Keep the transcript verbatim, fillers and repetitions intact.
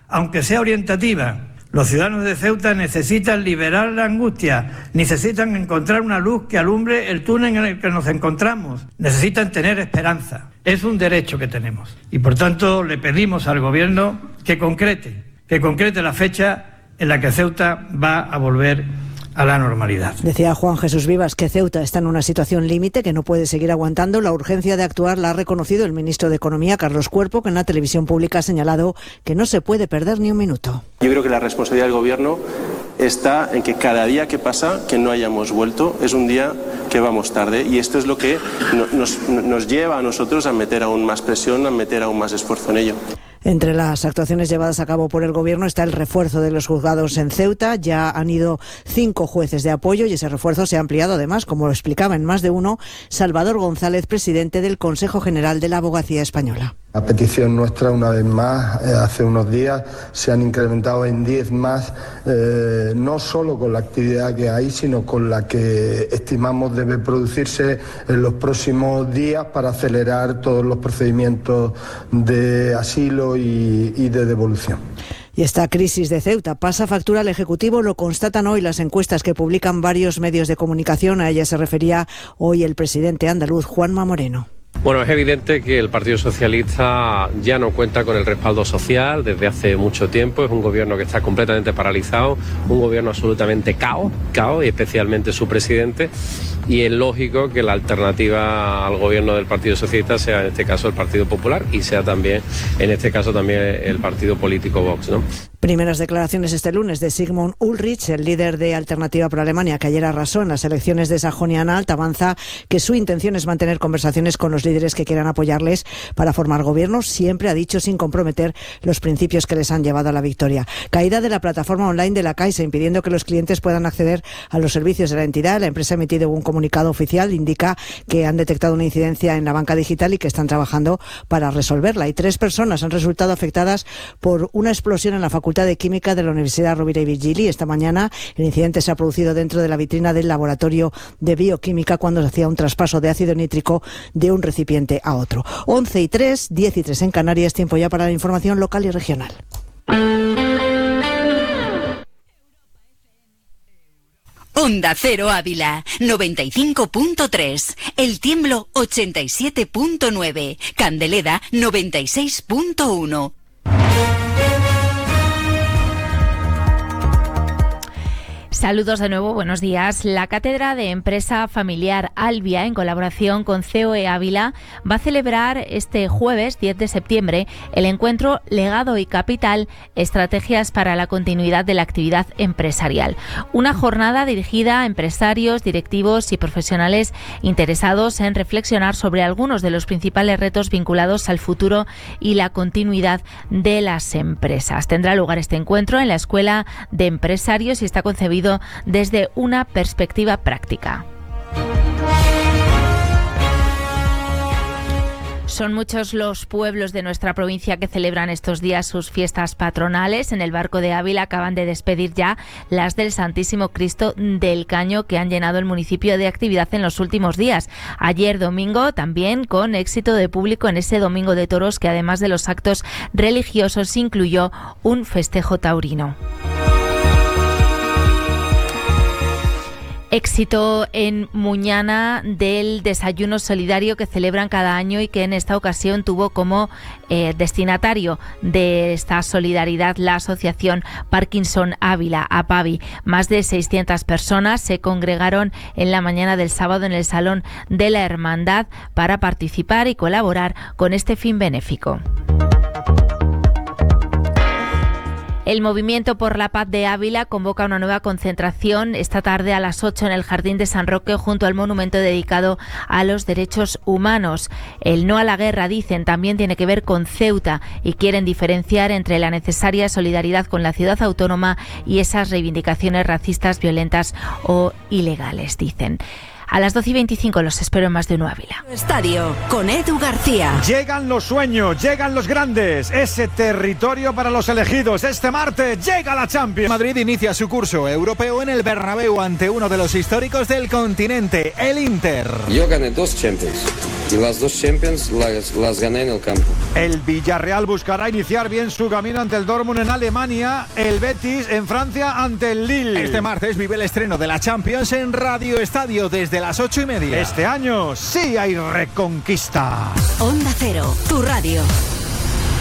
aunque sea orientativa. Los ciudadanos de Ceuta necesitan liberar la angustia, necesitan encontrar una luz que alumbre el túnel en el que nos encontramos, necesitan tener esperanza. Es un derecho que tenemos y por tanto le pedimos al Gobierno que concrete, que concrete la fecha en la que Ceuta va a volver a la normalidad. Decía Juan Jesús Vivas que Ceuta está en una situación límite que no puede seguir aguantando. La urgencia de actuar la ha reconocido el ministro de Economía, Carlos Cuerpo, que en la televisión pública ha señalado que no se puede perder ni un minuto. Yo creo que la responsabilidad del Gobierno está en que cada día que pasa, que no hayamos vuelto, es un día que vamos tarde y esto es lo que nos, nos lleva a nosotros a meter aún más presión, a meter aún más esfuerzo en ello. Entre las actuaciones llevadas a cabo por el Gobierno está el refuerzo de los juzgados en Ceuta. Ya han ido cinco jueces de apoyo y ese refuerzo se ha ampliado además, como lo explicaba en más de uno Salvador González, presidente del Consejo General de la Abogacía Española. A petición nuestra, una vez más, eh, hace unos días se han incrementado en diez más, eh, no solo con la actividad que hay, sino con la que estimamos debe producirse en los próximos días para acelerar todos los procedimientos de asilo y, y de devolución. Y esta crisis de Ceuta pasa factura al Ejecutivo, lo constatan hoy las encuestas que publican varios medios de comunicación. A ella se refería hoy el presidente andaluz, Juanma Moreno. Bueno, es evidente que el Partido Socialista ya no cuenta con el respaldo social desde hace mucho tiempo. Es un gobierno que está completamente paralizado, un gobierno absolutamente caos, caos y especialmente su presidente. Y es lógico que la alternativa al gobierno del Partido Socialista sea en este caso el Partido Popular y sea también, en este caso también el partido político Vox, ¿no? Primeras declaraciones este lunes de Sigmund Ulrich, el líder de Alternativa por Alemania, que ayer arrasó en las elecciones de Sajonia-Anhalt. Avanza que su intención es mantener conversaciones con los líderes que quieran apoyarles para formar gobierno, siempre ha dicho sin comprometer los principios que les han llevado a la victoria. Caída de la plataforma online de la Caixa, impidiendo que los clientes puedan acceder a los servicios de la entidad. La empresa ha emitido un comunicado oficial, indica que han detectado una incidencia en la banca digital y que están trabajando para resolverla. Y tres personas han resultado afectadas por una explosión en la Facultad de Química de la Universidad Rovira y Virgili. Esta mañana el incidente se ha producido dentro de la vitrina del laboratorio de bioquímica cuando se hacía un traspaso de ácido nítrico de un recipiente a otro. once y tres, diez y tres en Canarias, tiempo ya para la información local y regional. Onda Cero Ávila, noventa y cinco punto tres. El Tiemblo, ochenta y siete punto nueve. Candeleda, noventa y seis punto uno. Saludos de nuevo, buenos días. La Cátedra de Empresa Familiar Albia, en colaboración con C O E Ávila, va a celebrar este jueves diez de septiembre el encuentro Legado y Capital, estrategias para la continuidad de la actividad empresarial. Una jornada dirigida a empresarios, directivos y profesionales interesados en reflexionar sobre algunos de los principales retos vinculados al futuro y la continuidad de las empresas. Tendrá lugar este encuentro en la Escuela de Empresarios y está concebido desde una perspectiva práctica. Son muchos los pueblos de nuestra provincia que celebran estos días sus fiestas patronales. En el Barco de Ávila acaban de despedir ya las del Santísimo Cristo del Caño, que han llenado el municipio de actividad en los últimos días. Ayer domingo también con éxito de público en ese Domingo de Toros, que además de los actos religiosos incluyó un festejo taurino. Éxito en Muñana del desayuno solidario que celebran cada año y que en esta ocasión tuvo como eh, destinatario de esta solidaridad la asociación Parkinson Ávila, APAVI. Más de seiscientas personas se congregaron en la mañana del sábado en el Salón de la Hermandad para participar y colaborar con este fin benéfico. El Movimiento por la Paz de Ávila convoca una nueva concentración esta tarde a las ocho en el Jardín de San Roque, junto al monumento dedicado a los derechos humanos. El no a la guerra, dicen, también tiene que ver con Ceuta y quieren diferenciar entre la necesaria solidaridad con la ciudad autónoma y esas reivindicaciones racistas, violentas o ilegales, dicen. A las doce y veinticinco los espero en Más de Uno Ávila. Estadio con Edu García. Llegan los sueños, llegan los grandes, ese territorio para los elegidos. Este martes llega la Champions. Madrid inicia su curso europeo en el Bernabéu ante uno de los históricos del continente, el Inter. Yo gané dos Champions. y las dos Champions las, las gané en el campo. El Villarreal buscará iniciar bien su camino ante el Dortmund en Alemania, el Betis en Francia ante el Lille. Este martes vive el estreno de la Champions en Radio Estadio desde las ocho y media. Este año sí hay reconquista. Onda Cero, tu radio.